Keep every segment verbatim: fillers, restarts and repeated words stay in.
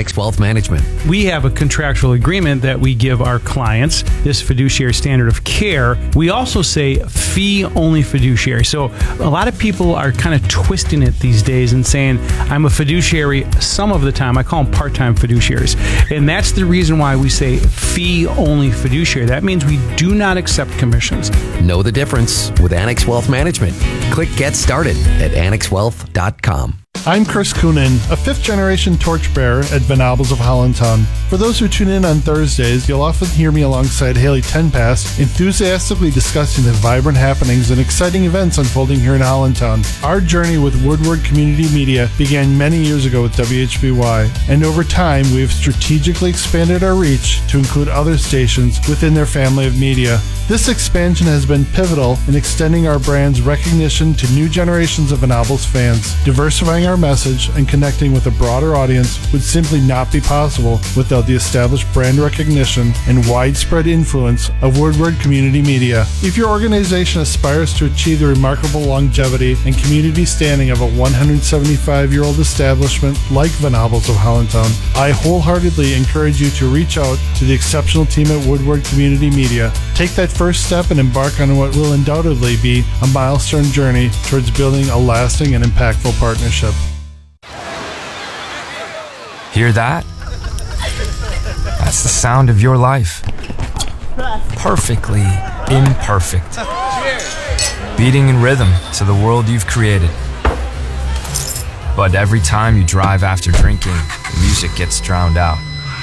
Annex Wealth Management. We have a contractual agreement that we give our clients, this fiduciary standard of care. We also say fee-only fiduciary. So a lot of people are kind of twisting it these days and saying, I'm a fiduciary some of the time. I call them part-time fiduciaries. And that's the reason why we say fee-only fiduciary. That means we do not accept commissions. Know the difference with Annex Wealth Management. Click Get Started at annex wealth dot com. I'm Chris Coonan, a fifth-generation torchbearer at Venables of Hollandtown. For those who tune in on Thursdays, you'll often hear me alongside Haley Tenpass, enthusiastically discussing the vibrant happenings and exciting events unfolding here in Hollandtown. Our journey with Woodward Community Media began many years ago with W H B Y, and over time we have strategically expanded our reach to include other stations within their family of media. This expansion has been pivotal in extending our brand's recognition to new generations of Venables fans. Diversifying our message and connecting with a broader audience would simply not be possible without the established brand recognition and widespread influence of Woodward Community Media. If your organization aspires to achieve the remarkable longevity and community standing of a one hundred seventy-five-year-old establishment like Venables of Hollandtown, I wholeheartedly encourage you to reach out to the exceptional team at Woodward Community Media. Take that first step and embark on what will undoubtedly be a milestone journey towards building a lasting and impactful partnership. Hear that? That's the sound of your life. Perfectly imperfect. Beating in rhythm to the world you've created. But every time you drive after drinking, the music gets drowned out.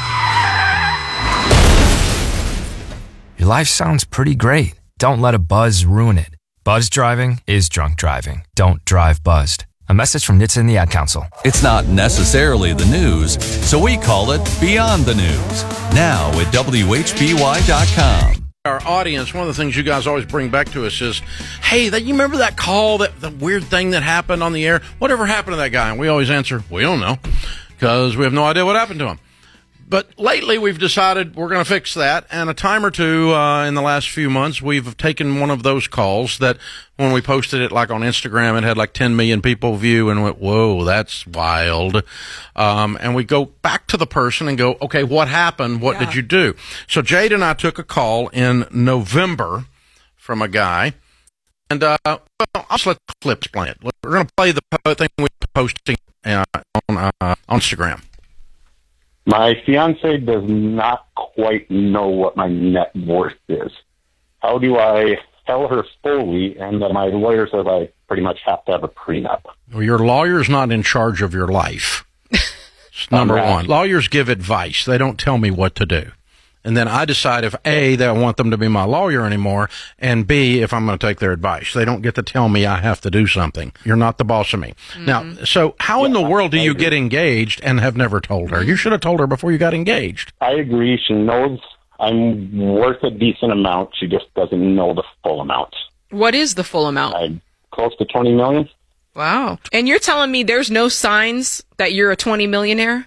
Your life sounds pretty great. Don't let a buzz ruin it. Buzz driving is drunk driving. Don't drive buzzed. A message from N H T S A and the Ad Council. It's not necessarily the news, so we call it Beyond the News. Now at W H B Y dot com. Our audience, one of the things you guys always bring back to us is, hey, that you remember that call, that the weird thing that happened on the air? Whatever happened to that guy? And we always answer, we don't know, because we have no idea what happened to him. But lately, we've decided we're going to fix that. And a time or two uh, in the last few months, we've taken one of those calls that when we posted it like on Instagram, it had like ten million people view and went, whoa, that's wild. Um, and we go back to the person and go, okay, what happened? What yeah. did you do? So Jade and I took a call in November from a guy. And uh, well, I'll just let the clip explain it. We're going to play the thing we posting uh, on, uh, on Instagram. My fiance does not quite know what my net worth is. How do I tell her fully? And then my lawyer says I pretty much have to have a prenup. Well, your lawyer's not in charge of your life. Number right. one. Lawyers give advice. They don't tell me what to do. And then I decide if A, they want them to be my lawyer anymore, and B, if I'm going to take their advice. They don't get to tell me I have to do something. You're not the boss of me. Mm-hmm. Now, so how yeah, in the world do you get engaged and have never told her? You should have told her before you got engaged. I agree. She knows I'm worth a decent amount. She just doesn't know the full amount. What is the full amount? I'm close to twenty million. Wow. And you're telling me there's no signs that you're a twenty millionaire?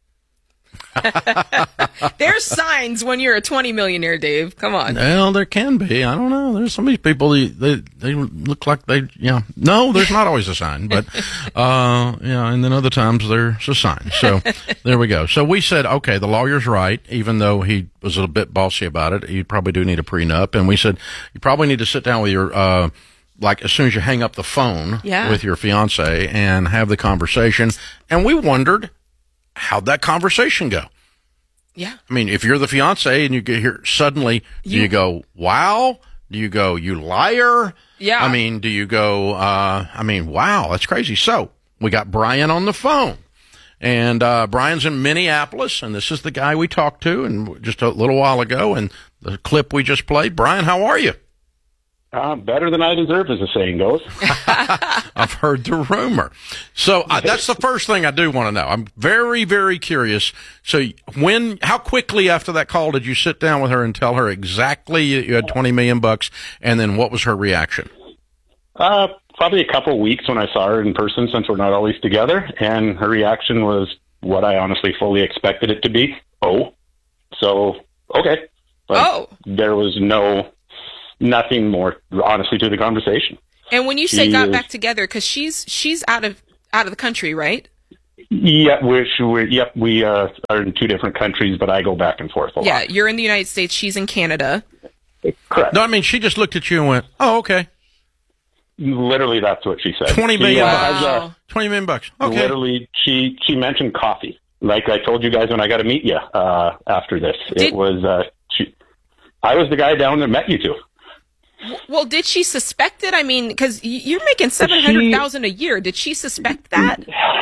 There's signs when you're a twenty millionaire, Dave. Come on. Well, there can be. I don't know. There's some of these people, they, they, they look like they, yeah. No, there's not always a sign, but, uh, yeah, and then other times there's a sign. So there we go. So we said, okay, the lawyer's right, even though he was a bit bossy about it. You probably do need a prenup. And we said, you probably need to sit down with your, uh, like as soon as you hang up the phone yeah. with your fiance and have the conversation. And we wondered, how'd that conversation go? Yeah. I mean, if you're the fiance and you get here suddenly, do you, you go, wow? Do you go, you liar? Yeah. I mean, do you go, uh, I mean, wow, that's crazy. So we got Brian on the phone. And uh, Brian's in Minneapolis, and this is the guy we talked to and just a little while ago. And the clip we just played. Brian, how are you? Uh, better than I deserve, as the saying goes. I've heard the rumor. So uh, that's the first thing I do want to know. I'm very, very curious. So when, how quickly after that call did you sit down with her and tell her exactly you had twenty million bucks, and then what was her reaction? Uh, probably a couple of weeks when I saw her in person, since we're not always together, and her reaction was what I honestly fully expected it to be. Oh, so okay. But oh, there was no. Nothing more, honestly, to the conversation. And when you say she got is, back together, because she's she's out of out of the country, right? Yeah, which we yep, we uh, are in two different countries, but I go back and forth a Yeah, lot. you're in the United States. She's in Canada. Correct. No, I mean, she just looked at you and went, "Oh, okay." Literally, that's what she said. Twenty She, million uh, bucks. has, uh, Twenty million bucks. Okay. Literally, she she mentioned coffee. Like I told you guys when I got to meet you uh, after this, Did- it was uh, she. I was the guy down there met you two. Well, did she suspect it? I mean, because you're making seven hundred thousand a year. Did she suspect that?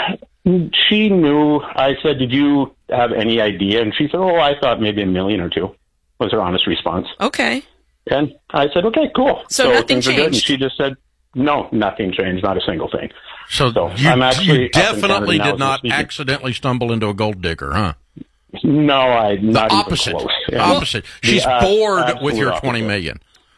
She knew. I said, "Did you have any idea?" And she said, "Oh, I thought maybe a million or two." Was her honest response. Okay. And I said, "Okay, cool." So nothing things are good. And changed? she just said, "No, nothing changed. Not a single thing." So, So, you, I'm actually you up in definitely Canada now did as not we're speaking. accidentally stumble into a gold digger, huh? No, I The not opposite. even close. The Yeah. opposite. She's The, uh, bored with absolute your opposite. twenty million.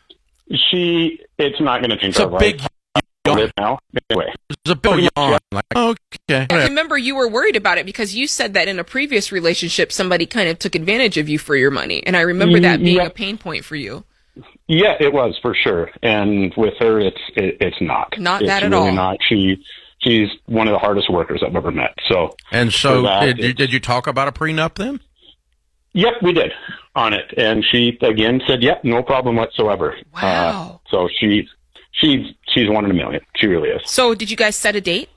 She, it's not going to change It's a our big life. I live now. Anyway, It's a big yawn. Like, okay. I remember you were worried about it because you said that in a previous relationship, somebody kind of took advantage of you for your money. And I remember that being Yeah. a pain point for you. yeah, it was for sure. And with her, it's it, it's not. Not it's that at really all. Not. She, she's one of the hardest workers I've ever met. So, And so, for that, did, you, it's- did you talk about a prenup then? Yep, we did on it, and she again said, "Yep, no problem whatsoever." Wow. Uh, so she, she's she's one in a million. She really is. So did you guys set a date?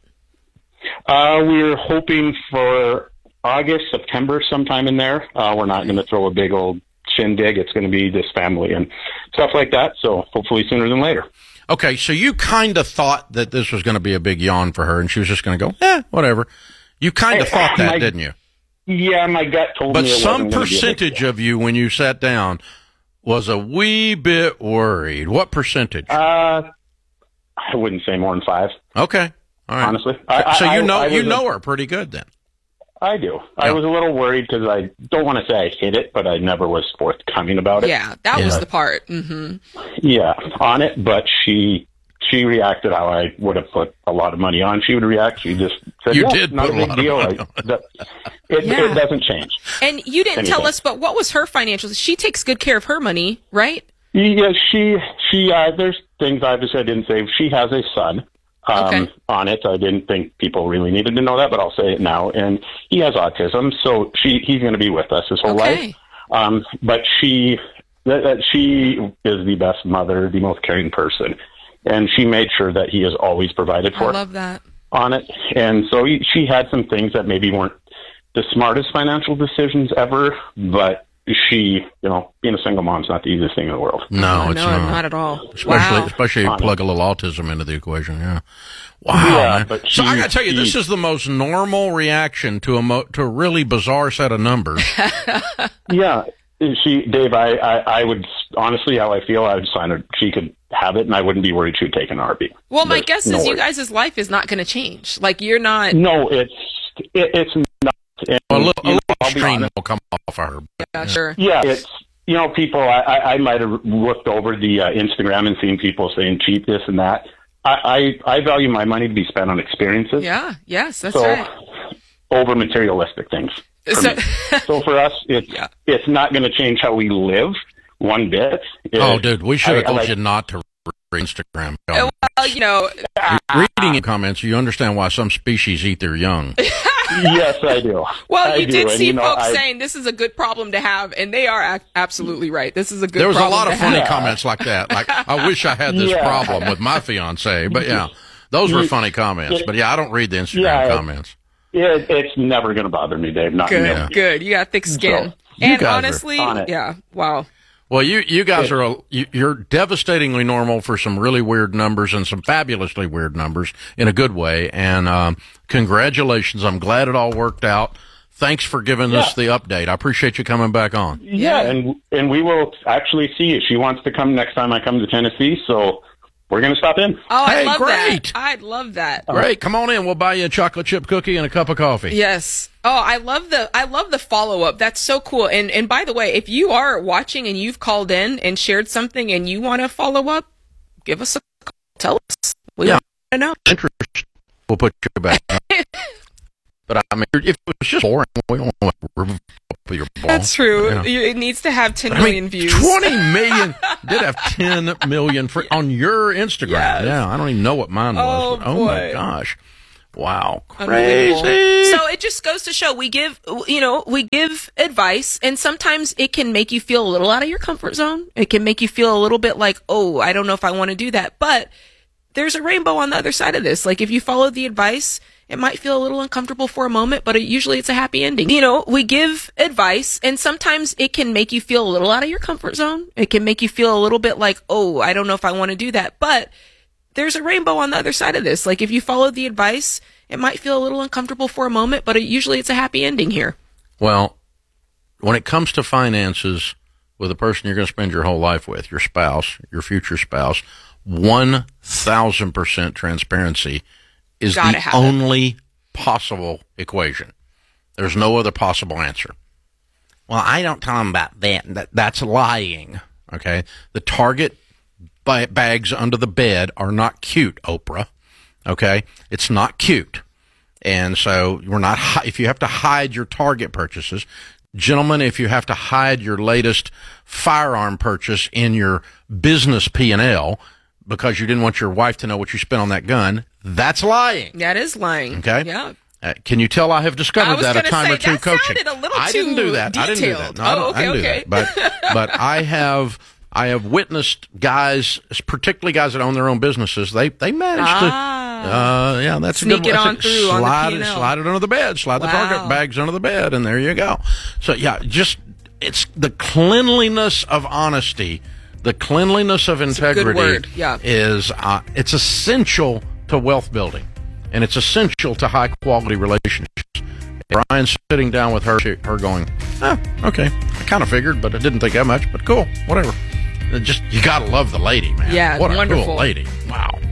Uh, we're hoping for August, September, sometime in there. Uh, we're not going to throw a big old shindig. It's going to be just family and stuff like that. So hopefully sooner than later. Okay, so you kind of thought that this was going to be a big yawn for her, and she was just going to go, eh, whatever. You kind of I- thought that, my- didn't you? Yeah, my gut told But me. It some wasn't gonna be a big percentage of you, when you sat down, was a wee bit worried. What percentage? Uh, I wouldn't say more than five. Okay, all right. Honestly, so, I- so I- you know I you was a- know her pretty good then. I do. I Yeah. was a little worried because I don't want to say I hid it, but I never was forthcoming about it. Yeah, that was Yeah. the part. hmm Yeah, on it, but she she reacted how I would have put a lot of money on. She would react. She just said, You yeah, did not put a a big lot of deal. money I- on it. that- it, Yeah. it doesn't change. And you didn't tell Anything. us, but what was her financials? She takes good care of her money, right? Yeah, she she uh, there's things obviously I didn't say. She has a son. Um, Okay. On it, I didn't think people really needed to know that, but I'll say it now. And he has autism, so she he's going to be with us his whole Okay. life. Um, but she that, that she is the best mother, the most caring person, and she made sure that he is always provided I for love that. on it. And so he, she had some things that maybe weren't the smartest financial decisions ever, but she, you know, being a single mom is not the easiest thing in the world. No, Oh, it's no, not. not at all. Especially, Wow. especially if you On it. plug a little autism into the equation. Yeah. Wow. Yeah, man. but so I she- got to tell you, this she- is the most normal reaction to a mo- to a really bizarre set of numbers. Yeah. She, Dave, I, I, I would, honestly, how I feel, I would sign her. She could have it, and I wouldn't be worried she would take an heartbeat. Well, my There's guess no is you worry. guys' life is not going to change. Like, you're not. No, it's, it, it's not. And, a little, a you know, little I'll be strain honest. will come off of her. Yeah, sure. Yeah, it's, you know, people, I, I, I might have looked over the uh, Instagram and seen people saying cheap this and that. I, I, I value my money to be spent on experiences. Yeah, yes, that's so, right. over materialistic things. For So- me. So for us, it's Yeah. it's not going to change how we live one bit. It- Oh, dude, we should have I- I told like- you not to read Instagram. Well, you know, Reading in comments, you understand why some species eat their young. Yes, I do. well, I you do. did And, see you know, folks I- saying this is a good problem to have, and they are ac- absolutely right. This is a good There was a problem lot of to funny have. comments like that. Like, I wish I had this Yeah. problem with my fiance, but yeah, those were funny comments. But yeah, I don't read the Instagram Yeah. comments. It, it's never going to bother me, Dave. Not Good, me. good. You got thick skin. So, you and guys are honestly, on it. yeah, wow. Well, you you guys are a, you, you're devastatingly normal for some really weird numbers and some fabulously weird numbers in a good way. And um, congratulations! I'm glad it all worked out. Thanks for giving us the update. I appreciate you coming back on. Yeah, and and we will actually see you. She wants to come next time I come to Tennessee, so we're going to stop in. Oh, Hey, I love great. that. I'd love that. Great, come on in. We'll buy you a chocolate chip cookie and a cup of coffee. Yes. Oh, I love the I love the follow up. That's so cool. And and by the way, if you are watching and you've called in and shared something and you want to follow up, give us a call. Tell us. We Yeah. want to know. Interest. We'll put you back. But I mean, if it was just boring, we don't want to remove your ball. That's true. You know. You- It needs to have ten I million mean, views. twenty million did have ten million for, on your Instagram. Yes. Yeah, I don't even know what mine was. Oh, but, oh my boy. gosh. Wow. Unbelievable. Crazy. So it just goes to show we give, you know, we give advice, and sometimes it can make you feel a little out of your comfort zone. It can make you feel a little bit like, oh, I don't know if I want to do that. But there's a rainbow on the other side of this. Like if you follow the advice, it might feel a little uncomfortable for a moment, but it, usually it's a happy ending. You know, we give advice, and sometimes it can make you feel a little out of your comfort zone. It can make you feel a little bit like, oh, I don't know if I want to do that. But there's a rainbow on the other side of this. Like if you follow the advice, it might feel a little uncomfortable for a moment, but it, usually it's a happy ending here. Well, when it comes to finances with a person you're going to spend your whole life with, your spouse, your future spouse, one thousand percent transparency is Gotta the have it. only possible equation. There's no other possible answer. Well, I don't tell them about that. that that's lying. Okay? The Target ba- bags under the bed are not cute, Oprah. Okay? It's not cute. And so we're not, hi- if you have to hide your Target purchases, gentlemen, if you have to hide your latest firearm purchase in your business P and L because you didn't want your wife to know what you spent on that gun, that's lying. That is lying. Okay? Yeah. Uh, can you tell I have I discovered was that a gonna time say, or two that coaching? sounded a little I didn't too do that. I didn't do that. detailed. No, I don't, Oh, I didn't okay, do okay. that. But but I have I have witnessed guys, particularly guys that own their own businesses. They they manage Ah. to. Uh, yeah, that's Sneak a good it one. on That's a- through on the slide P it, and L. slide it under the bed. Slide the Wow. Target bags under the bed, and there you go. So yeah, just it's the cleanliness of honesty, the cleanliness of good integrity word, yeah. is uh, it's essential to wealth building, and it's essential to high quality relationships. Brian's sitting down with her, her going, oh, okay, I kind of figured, but I didn't think that much, but cool, whatever. It just, you gotta love the lady, man. Yeah, what a wonderful. cool lady. Wow.